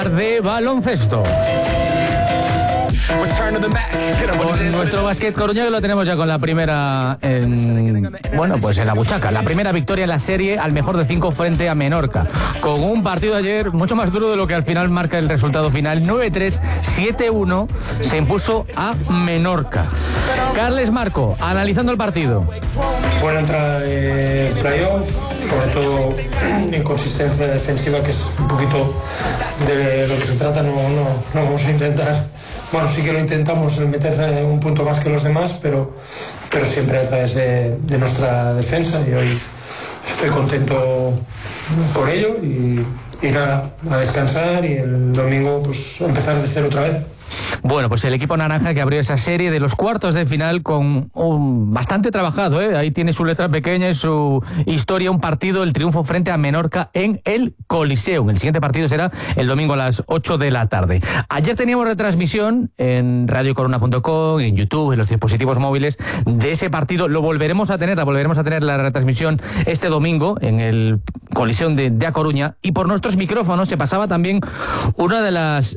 de baloncesto. Con nuestro Básquet Coruña, que lo tenemos ya con la primera en la buchaca. La primera victoria en la serie al mejor de 5 frente a Menorca. Con un partido ayer mucho más duro de lo que al final marca el resultado final. 9-3, 7-1 se impuso a Menorca. Carles Marco, analizando el partido. Buena entrada de playoff, sobre todo en consistencia defensiva, que es un poquito de lo que se trata. No vamos a intentar, bueno, sí que lo intentamos, el meter un punto más que los demás, pero siempre a través de nuestra defensa, y hoy estoy contento por ello y nada, a descansar y el domingo pues empezar de cero otra vez. Bueno, pues el equipo naranja que abrió esa serie de los cuartos de final con bastante trabajado, Ahí tiene su letra pequeña y su historia, un partido, el triunfo frente a Menorca en el Coliseum. El siguiente partido será el domingo a las 8 de la tarde. Ayer teníamos retransmisión en radiocoruna.com, en YouTube, en los dispositivos móviles de ese partido. Volveremos a tener la retransmisión este domingo en el Coliseum de A Coruña, y por nuestros micrófonos se pasaba también una de las,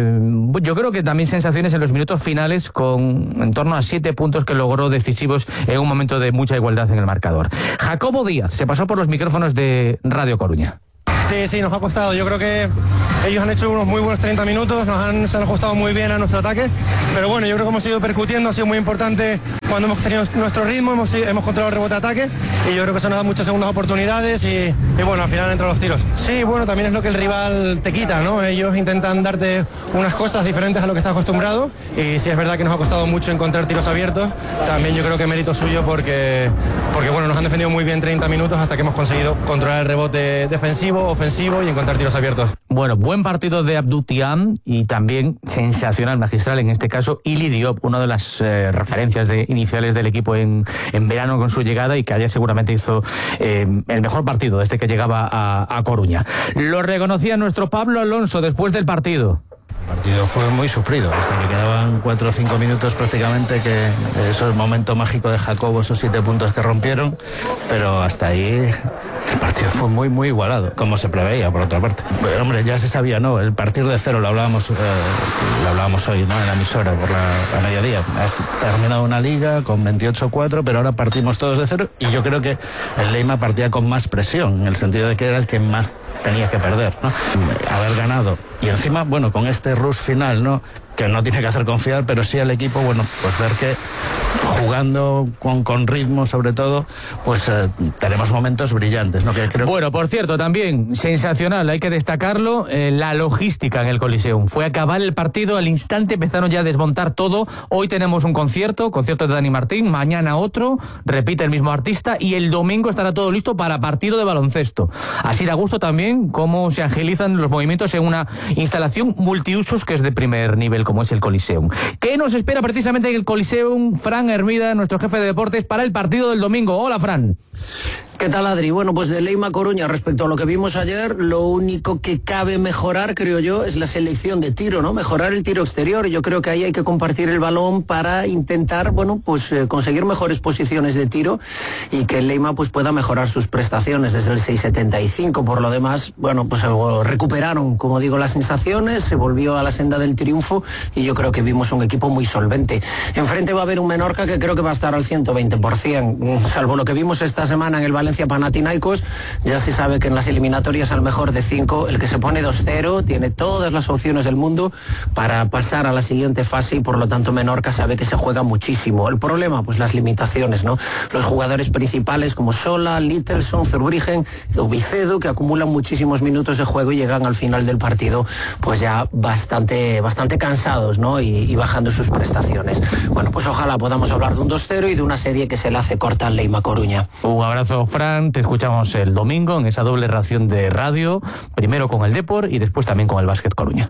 yo creo que también sensaciones en los minutos finales, con en torno a 7 puntos que logró decisivos en un momento de mucha igualdad en el marcador. Jacobo Díaz se pasó por los micrófonos de Radio Coruña. Sí, nos ha costado. Yo creo que ellos han hecho unos muy buenos 30 minutos, se han ajustado muy bien a nuestro ataque, pero bueno, yo creo que hemos ido percutiendo, ha sido muy importante cuando hemos tenido nuestro ritmo, hemos controlado el rebote ataque, y yo creo que eso nos da muchas segundas oportunidades y bueno, al final entran los tiros. Sí, bueno, también es lo que el rival te quita, ¿no? Ellos intentan darte unas cosas diferentes a lo que estás acostumbrado, y sí es verdad que nos ha costado mucho encontrar tiros abiertos. También yo creo que mérito suyo porque bueno, nos han defendido muy bien 30 minutos hasta que hemos conseguido controlar el rebote defensivo, ofensivo y encontrar tiros abiertos. Bueno, buen partido de Abdou Thiam, y también sensacional, magistral en este caso, Ili Diop, una de las referencias iniciales del equipo en verano con su llegada, y que ayer seguramente hizo el mejor partido desde que llegaba a Coruña. Lo reconocía nuestro Pablo Alonso después del partido. El partido fue muy sufrido, hasta que quedaban 4 o 5 minutos prácticamente, que eso es el momento mágico de Jacobo, esos 7 puntos que rompieron, pero hasta ahí el partido fue muy, muy igualado, como se preveía, por otra parte. Pero, hombre, ya se sabía, ¿no? El partir de cero lo hablábamos hoy, ¿no? En la emisora, a mediodía. Has terminado una liga con 28-4, pero ahora partimos todos de cero, y yo creo que el Leima partía con más presión, en el sentido de que era el que más tenía que perder, ¿no? Haber ganado. Y encima, bueno, con este rush final, ¿no? Que no tiene que hacer confiar, pero sí al equipo, bueno, pues ver que jugando con ritmo, sobre todo, pues tenemos momentos brillantes, ¿no? Que creo... Bueno, por cierto, también sensacional, hay que destacarlo, la logística en el Coliseum. Fue acabar el partido, al instante empezaron ya a desmontar todo. Hoy tenemos un concierto de Dani Martín, mañana otro, repite el mismo artista, y el domingo estará todo listo para partido de baloncesto. Así da gusto también cómo se agilizan los movimientos en una instalación multiusos que es de primer nivel, como es el Coliseum. ¿Qué nos espera precisamente en el Coliseum? Fran Hermida, nuestro jefe de deportes, para el partido del domingo. Hola, Fran. ¿Qué tal, Adri? Bueno, pues de Leima Coruña, respecto a lo que vimos ayer, lo único que cabe mejorar, creo yo, es la selección de tiro, ¿no? Mejorar el tiro exterior. Yo creo que ahí hay que compartir el balón para intentar, bueno, pues conseguir mejores posiciones de tiro, y que el Leima pues pueda mejorar sus prestaciones desde el 6.75. Por lo demás, bueno, pues recuperaron, como digo, las sensaciones, se volvió a la senda del triunfo, y yo creo que vimos un equipo muy solvente. Enfrente va a haber un Menorca que creo que va a estar al 120%, salvo lo que vimos esta semana en el Valencia Panathinaikos. Ya se sabe que en las eliminatorias al mejor de 5, el que se pone 2-0 tiene todas las opciones del mundo para pasar a la siguiente fase, y por lo tanto Menorca sabe que se juega muchísimo. El problema, pues las limitaciones, ¿no? Los jugadores principales como Sola, Littelson, Zurbriggen o Vicedo, que acumulan muchísimos minutos de juego y llegan al final del partido pues ya bastante cansados, ¿no? Y bajando sus prestaciones. Bueno, pues ojalá podamos hablar de un 2-0 y de una serie que se le hace corta al Leima Coruña. Un abrazo, Fran, te escuchamos el domingo en esa doble ración de radio, primero con el Depor y después también con el Básquet Coruña.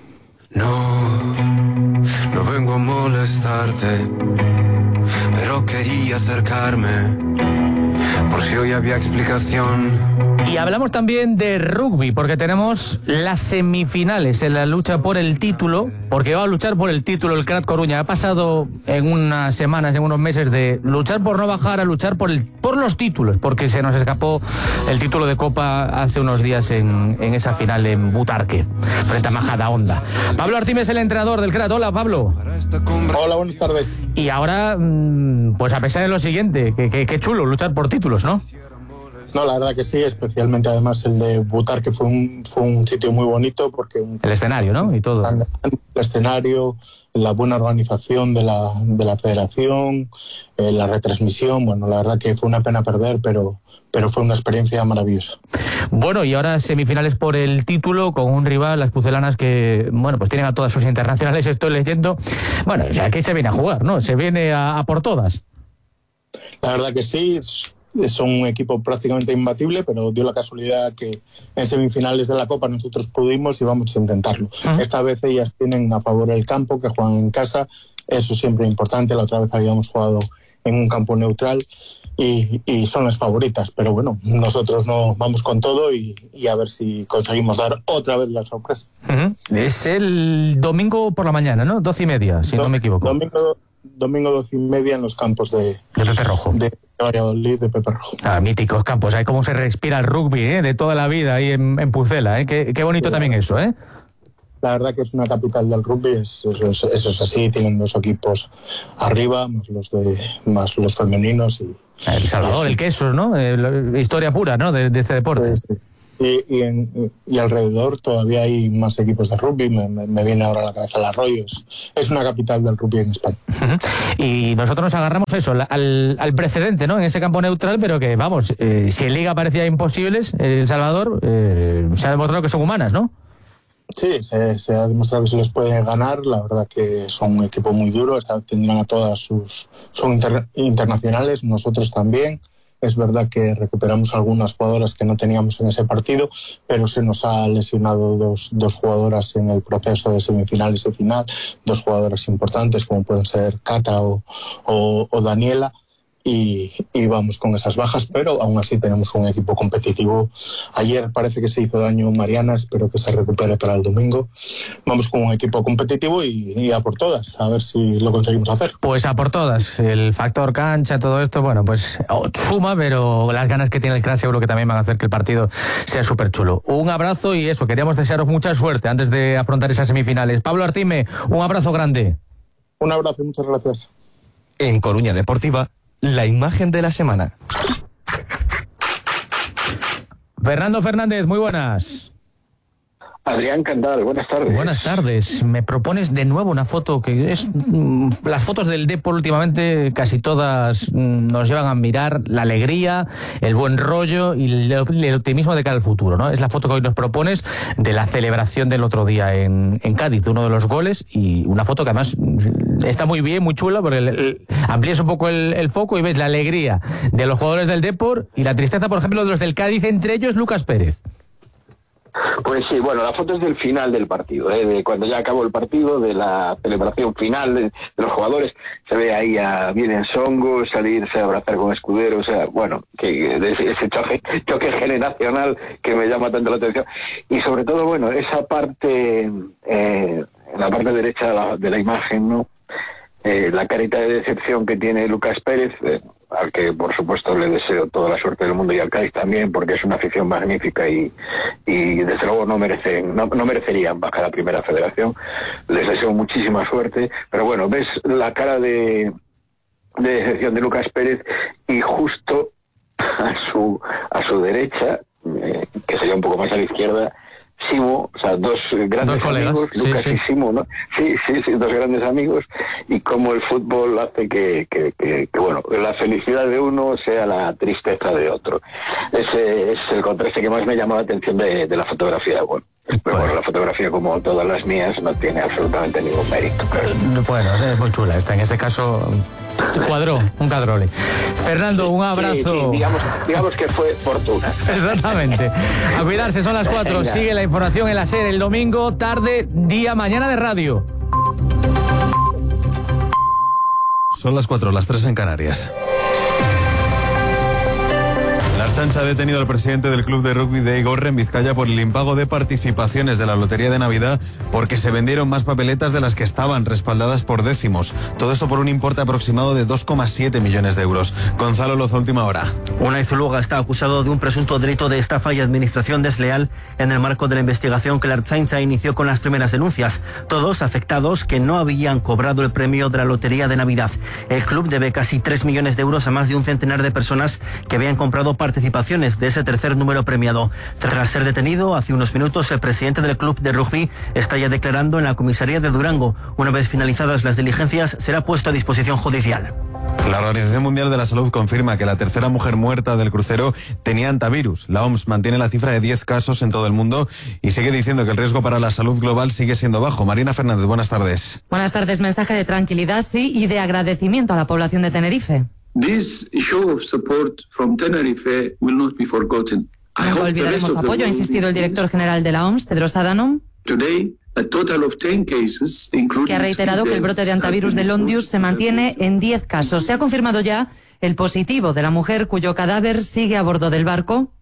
No vengo a molestarte, pero quería acercarme por si hoy había explicación. Y hablamos también de rugby, porque tenemos las semifinales en la lucha por el título, porque va a luchar por el título el Crat Coruña. Ha pasado en unas semanas, en unos meses, de luchar por no bajar a luchar por los títulos, porque se nos escapó el título de Copa hace unos días en esa final en Butarque, frente a Majadahonda. Pablo Artime es el entrenador del Crat. Hola, Pablo. Hola, buenas tardes. Y ahora, pues a pesar de lo siguiente, que chulo luchar por títulos, ¿no? No, la verdad que sí, especialmente además el de Butarque fue un sitio muy bonito porque... El escenario, ¿no? Y todo. El escenario, la buena organización de la federación, la retransmisión, bueno, la verdad que fue una pena perder, pero fue una experiencia maravillosa. Bueno, y ahora semifinales por el título con un rival, las pucelanas, que, bueno, pues tienen a todas sus internacionales, estoy leyendo. Bueno, o sea, aquí se viene a jugar, ¿no? Se viene a por todas. La verdad que sí, son un equipo prácticamente imbatible, pero dio la casualidad que en semifinales de la Copa nosotros pudimos y vamos a intentarlo. Esta vez ellas tienen a favor el campo, que juegan en casa, eso siempre es importante. La otra vez habíamos jugado en un campo neutral y son las favoritas, pero bueno, nosotros no vamos con todo y a ver si conseguimos dar otra vez la sorpresa. Es el domingo por la mañana, ¿no? 12:30, si no me equivoco. Domingo 12:30 en los campos de Pepe Rojo. De Valladolid, de Pepe Rojo. Míticos campos, ahí cómo se respira el rugby, de toda la vida ahí en Pucela, Qué bonito sí, también eso, La verdad que es una capital del rugby, eso es así, tienen dos equipos arriba, más los femeninos y... El Salvador, el Quesos, ¿no? Historia pura, ¿no? De este deporte. Sí. Y alrededor todavía hay más equipos de rugby, me viene ahora a la cabeza el Arroyo, es una capital del rugby en España. Y nosotros nos agarramos eso, al precedente, ¿no? En ese campo neutral, pero que, vamos, si en Liga parecía imposibles, El Salvador se ha demostrado que son humanas, ¿no? Sí, se ha demostrado que se les puede ganar, la verdad que son un equipo muy duro, tendrán a todas son internacionales, nosotros también. Es verdad que recuperamos algunas jugadoras que no teníamos en ese partido, pero se nos ha lesionado dos jugadoras en el proceso de semifinales y final, dos jugadoras importantes como pueden ser Cata o Daniela, y vamos con esas bajas, pero aún así tenemos un equipo competitivo. Ayer parece que se hizo daño Mariana, espero que se recupere para el domingo. Vamos con un equipo competitivo y a por todas, a ver si lo conseguimos hacer. Pues a por todas, el factor cancha, todo esto, bueno, pues suma, pero las ganas que tiene el Crat seguro que también van a hacer que el partido sea súper chulo. Un abrazo y eso, queríamos desearos mucha suerte antes de afrontar esas semifinales. Pablo Artime, un abrazo grande. Un abrazo y muchas gracias. En Coruña Deportiva, la imagen de la semana. Fernando Fernández, muy buenas. Adrián Candal, buenas tardes. Buenas tardes. Me propones de nuevo una foto que es... Las fotos del Depor últimamente casi todas nos llevan a mirar la alegría, el buen rollo y el optimismo de cara al futuro, ¿no? Es la foto que hoy nos propones de la celebración del otro día en Cádiz, uno de los goles, y una foto que además está muy bien, muy chula, porque amplías un poco el foco y ves la alegría de los jugadores del Depor y la tristeza, por ejemplo, de los del Cádiz, entre ellos Lucas Pérez. Pues sí, bueno, la foto es del final del partido, de cuando ya acabó el partido, de la celebración final de los jugadores. Se ve ahí a Vienen Songo salirse a abrazar con Escudero, o sea, bueno, que ese choque generacional que me llama tanto la atención. Y sobre todo, bueno, esa parte, en la parte derecha de la imagen, ¿no? La carita de decepción que tiene Lucas Pérez, al que por supuesto le deseo toda la suerte del mundo, y al Cádiz también, porque es una afición magnífica y desde luego no merecerían bajar a Primera Federación. Les deseo muchísima suerte, pero bueno, ves la cara de decepción de Lucas Pérez y justo a su derecha, que sería un poco más a la izquierda, Simo, o sea, dos grandes amigos, Lucas y Simo, ¿no? Sí, dos grandes amigos, y cómo el fútbol hace que bueno, la felicidad de uno sea la tristeza de otro. Ese es el contraste que más me llamó la atención de la fotografía. Bueno, pero bueno, la fotografía, como todas las mías, no tiene absolutamente ningún mérito, claro. Bueno, es muy chula esta, en este caso un cadrole. Fernando, un abrazo. Sí, digamos que fue fortuna. Exactamente. A cuidarse, son las 4. Venga. Sigue la información en la SER el domingo, tarde, día, mañana de radio. Son las 4, las 3 en Canarias. La Ertzaintza ha detenido al presidente del club de rugby de Igorre en Vizcaya por el impago de participaciones de la lotería de Navidad porque se vendieron más papeletas de las que estaban respaldadas por décimos. Todo esto por un importe aproximado de 2,7 millones de euros. Gonzalo Loza, última hora. Unai Zuluaga está acusado de un presunto delito de estafa y administración desleal en el marco de la investigación que la Ertzaintza inició con las primeras denuncias. Todos afectados que no habían cobrado el premio de la lotería de Navidad. El club debe casi 3 millones de euros a más de un centenar de personas que habían comprado participaciones de ese tercer número premiado. Tras ser detenido hace unos minutos, el presidente del club de rugby está ya declarando en la comisaría de Durango. Una vez finalizadas las diligencias, será puesto a disposición judicial. La Organización Mundial de la Salud confirma que la tercera mujer muerta del crucero tenía antivirus. La OMS mantiene la cifra de 10 casos en todo el mundo y sigue diciendo que el riesgo para la salud global sigue siendo bajo. Marina Fernández, buenas tardes. Buenas tardes. Mensaje de tranquilidad, sí, y de agradecimiento a la población de Tenerife. This show of support from Tenerife will not be forgotten. No olvidaremos su apoyo, ha insistido el director general de la OMS, Tedros Adhanom, Today, a total of 10 cases, que ha reiterado que el brote de antivirus de Londius se mantiene en 10 casos. Se ha confirmado ya el positivo de la mujer cuyo cadáver sigue a bordo del barco.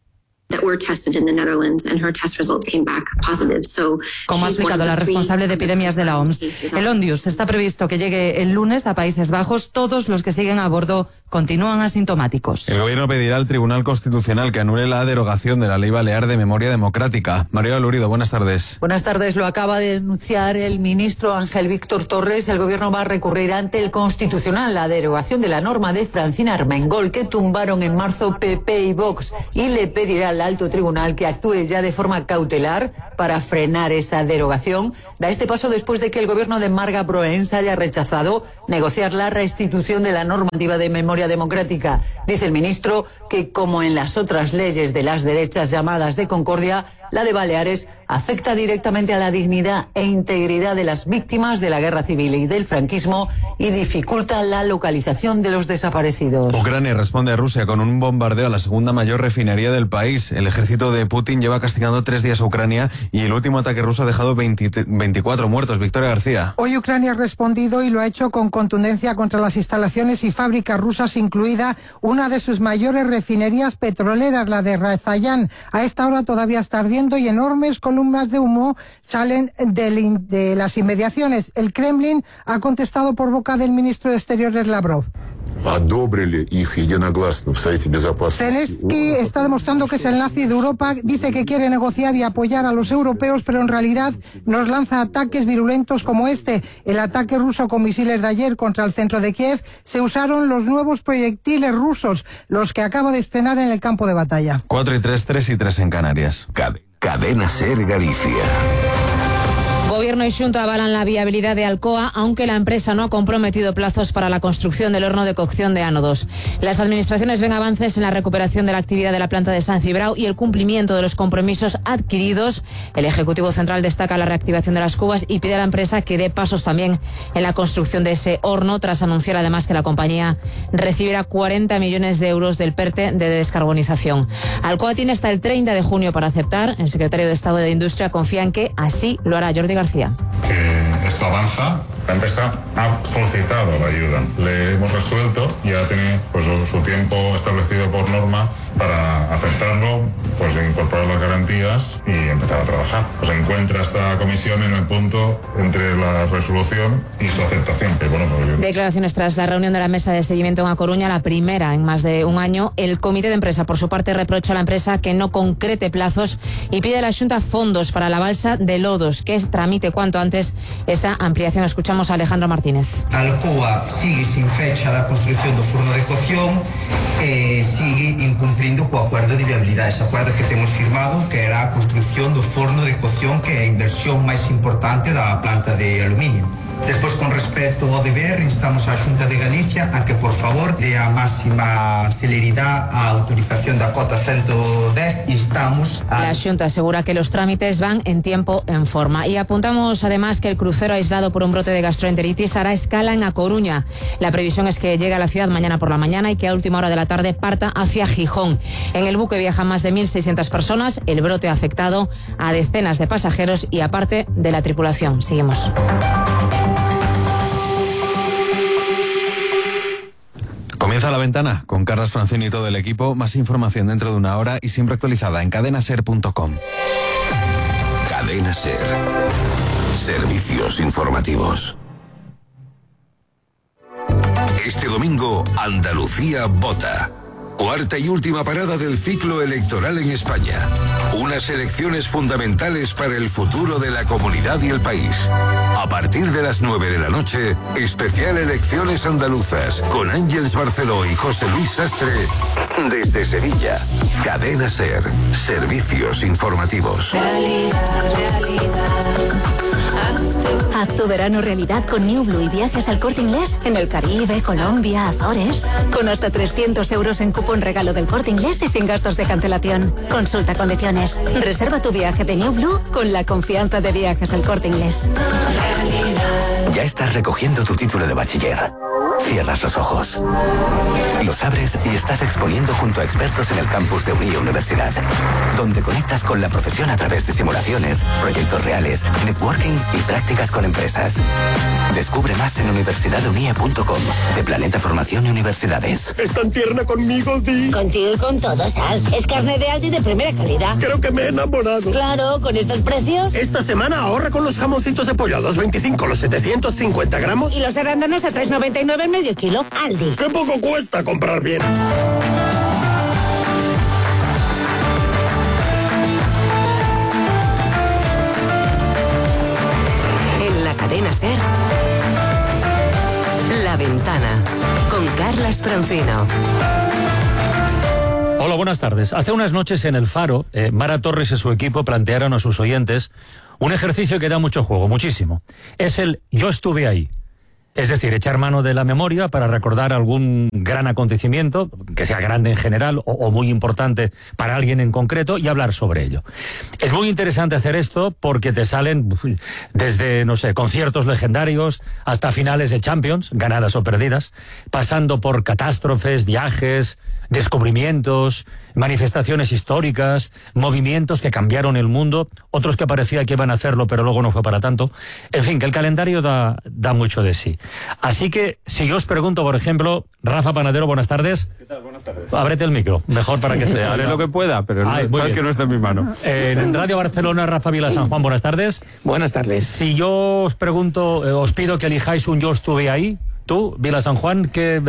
Como ha explicado la responsable de epidemias de la OMS, el Londius está previsto que llegue el lunes a Países Bajos. Todos los que siguen a bordo continúan asintomáticos. El gobierno pedirá al Tribunal Constitucional que anule la derogación de la Ley Balear de Memoria Democrática. María Lurido, buenas tardes. Buenas tardes. Lo acaba de denunciar el ministro Ángel Víctor Torres. El gobierno va a recurrir ante el Constitucional la derogación de la norma de Francina Armengol que tumbaron en marzo PP y Vox, y le pedirá al alto tribunal que actúe ya de forma cautelar para frenar esa derogación. Da este paso después de que el gobierno de Marga Proens haya rechazado negociar la restitución de la normativa de memoria democrática. Dice el ministro que, como en las otras leyes de las derechas llamadas de concordia, la de Baleares afecta directamente a la dignidad e integridad de las víctimas de la guerra civil y del franquismo y dificulta la localización de los desaparecidos. Ucrania responde a Rusia con un bombardeo a la segunda mayor refinería del país. El ejército de Putin lleva castigando 3 días a Ucrania y el último ataque ruso ha dejado 24 muertos. Victoria García. Hoy Ucrania ha respondido y lo ha hecho con contundencia contra las instalaciones y fábricas rusas, incluida una de sus mayores refinerías petroleras, la de Razayán. A esta hora todavía está ardiendo y enormes columnas de humo salen de las inmediaciones. El Kremlin ha contestado por boca del ministro de Exteriores Lavrov. Zelensky está demostrando que es el nazi de Europa, dice que quiere negociar y apoyar a los europeos, pero en realidad nos lanza ataques virulentos como este. El ataque ruso con misiles de ayer contra el centro de Kiev. Se usaron los nuevos proyectiles rusos, los que acaba de estrenar en el campo de batalla. 4:03, 3:03 en Canarias. Cadena Ser Galicia. Gobierno y Xunta avalan la viabilidad de Alcoa, aunque la empresa no ha comprometido plazos para la construcción del horno de cocción de ánodos. Las administraciones ven avances en la recuperación de la actividad de la planta de San Cibrao y el cumplimiento de los compromisos adquiridos. El Ejecutivo Central destaca la reactivación de las cubas y pide a la empresa que dé pasos también en la construcción de ese horno, tras anunciar además que la compañía recibirá 40 millones de euros del PERTE de descarbonización. Alcoa tiene hasta el 30 de junio para aceptar. El secretario de Estado de Industria confía en que así lo hará. Jordi García. Que esto avanza, la empresa ha solicitado la ayuda, le hemos resuelto, ya tiene pues su tiempo establecido por norma para aceptarlo, pues incorporar las garantías y empezar a trabajar. Pues encuentra esta comisión en el punto entre la resolución y su aceptación. Que, bueno, pues... Declaraciones tras la reunión de la mesa de seguimiento en A Coruña, la primera en más de un año. El comité de empresa, por su parte, reprocha a la empresa que no concrete plazos y pide a la Xunta fondos para la balsa de Lodos, que tramite cuanto antes esa ampliación. Escuchamos a Alejandro Martínez. Alcoa sigue sin fecha da construción do forno de cocción e sigue incumplindo co acordo de viabilidade, ese acordo que temos firmado, que era a construción do forno de cocción, que é a inversión máis importante da planta de aluminio. Despois, con respecto ao deber, instamos á Xunta de Galicia a que, por favor, dé a máxima celeridade á autorización da cota 110. Instamos a... La Xunta asegura que los trámites van en tiempo, en forma. Y apuntamos además que el crucero aislado por un brote de gastroenteritis hará escala en A Coruña. La previsión es que llegue a la ciudad mañana por la mañana y que a última hora de la tarde parta hacia Gijón. En el buque viajan más de 1.600 personas. El brote ha afectado a decenas de pasajeros y a parte de la tripulación. Seguimos. Comienza La Ventana con Carlas Francini y todo el equipo. Más información dentro de una hora y siempre actualizada en cadenaser.com. Cadena Ser. Servicios informativos. Este domingo, Andalucía vota. Cuarta y última parada del ciclo electoral en España. Unas elecciones fundamentales para el futuro de la comunidad y el país. A partir de las 9 de la noche, especial Elecciones Andaluzas, con Ángeles Barceló y José Luis Sastre, desde Sevilla. Cadena Ser, servicios informativos. Haz tu verano realidad con New Blue y viajes al Corte Inglés en el Caribe, Colombia, Azores. Con hasta 300 euros en cupón regalo del Corte Inglés y sin gastos de cancelación. Consulta condiciones. Reserva tu viaje de New Blue con la confianza de Viajes al Corte Inglés. Ya estás recogiendo tu título de bachiller. Cierras los ojos. Los abres y estás exponiendo junto a expertos en el campus de Unie Universidad, donde conectas con la profesión a través de simulaciones, proyectos reales, networking y prácticas con empresas. Descubre más en universidadunie.com, de Planeta Formación y Universidades. ¿Es tan tierna conmigo, Di? Contigo y con todo, Sal. Es carne de Aldi de primera calidad. Creo que me he enamorado. Claro, con estos precios. Esta semana ahorra con los jamoncitos de pollo a 2,25 los 750 gramos. Y los arándanos a 3,99 el medio kilo. Aldi. ¡Qué poco cuesta comprar bien! En la cadena Ser, La Ventana, con Carlas Francino. Hola, buenas tardes. Hace unas noches en El Faro, Mara Torres y su equipo plantearon a sus oyentes un ejercicio que da mucho juego, muchísimo. Es el yo estuve ahí. Es decir, echar mano de la memoria para recordar algún gran acontecimiento, que sea grande en general o muy importante para alguien en concreto, y hablar sobre ello. Es muy interesante hacer esto porque te salen desde, no sé, conciertos legendarios hasta finales de Champions, ganadas o perdidas, pasando por catástrofes, viajes, descubrimientos, manifestaciones históricas, movimientos que cambiaron el mundo, otros que parecía que iban a hacerlo pero luego no fue para tanto. En fin, que el calendario da mucho de sí. Así que, si yo os pregunto, por ejemplo, Rafa Panadero, buenas tardes. ¿Qué tal? Buenas tardes. Ábrete el micro, mejor para que se... Haré lo que pueda, pero sabes que no está en mi mano. En Radio Barcelona, Rafa Vila San Juan, buenas tardes. Buenas tardes. Si yo os pregunto, os pido que elijáis un yo estuve ahí. Tú, Vila San Juan,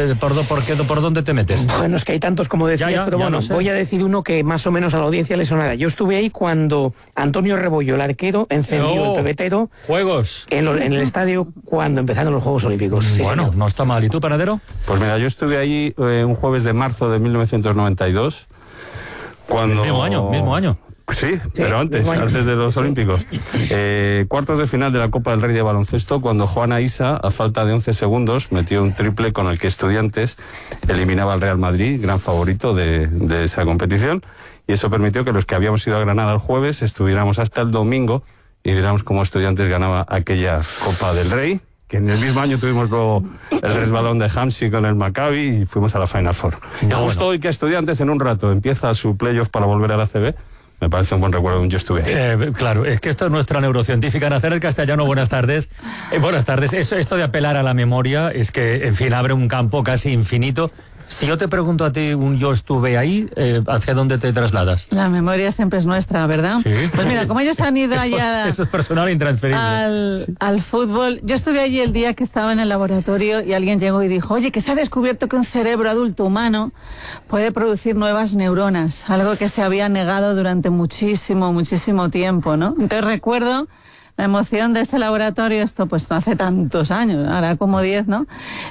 ¿por dónde te metes? Bueno, es que hay tantos como decías, pero bueno, voy a decir uno que más o menos a la audiencia le sonará. Yo estuve ahí cuando Antonio Rebollo, el arquero, encendió el pebetero. ¿Juegos? En el estadio cuando empezaron los Juegos Olímpicos. Sí, bueno, señor. No está mal. ¿Y tú, Panadero? Pues mira, yo estuve ahí un jueves de marzo de 1992. Cuando... Mismo año. Sí, pero antes de los Olímpicos. Cuartos de final de la Copa del Rey de baloncesto, cuando Juana Isa, a falta de 11 segundos, metió un triple con el que Estudiantes eliminaba al Real Madrid, gran favorito de esa competición, y eso permitió que los que habíamos ido a Granada el jueves estuviéramos hasta el domingo y viéramos cómo Estudiantes ganaba aquella Copa del Rey, que en el mismo año tuvimos luego el resbalón de Hamsi con el Maccabi y fuimos a la Final Four. Y justo hoy que Estudiantes en un rato empieza su playoff para volver a la ACB, me parece un buen recuerdo de un yo estuve ahí. Claro, es que esto es nuestra neurocientífica. Nacer el Castellano, buenas tardes. Buenas tardes. Esto de apelar a la memoria es que, en fin, abre un campo casi infinito. Si yo te pregunto a ti un yo estuve ahí, ¿hacia dónde te trasladas? La memoria siempre es nuestra, ¿verdad? Sí. Pues mira, como ellos han ido allá... Eso es personal e intransferible. Al fútbol. Yo estuve allí el día que estaba en el laboratorio y alguien llegó y dijo, oye, que se ha descubierto que un cerebro adulto humano puede producir nuevas neuronas, algo que se había negado durante muchísimo tiempo, ¿no? Entonces recuerdo la emoción de ese laboratorio, esto pues no hace tantos años, ahora como 10, ¿no?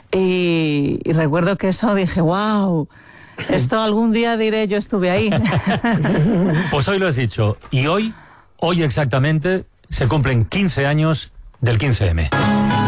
Y recuerdo que eso dije, wow, esto algún día diré yo estuve ahí. Pues hoy lo has dicho, y hoy exactamente, se cumplen 15 años del 15M.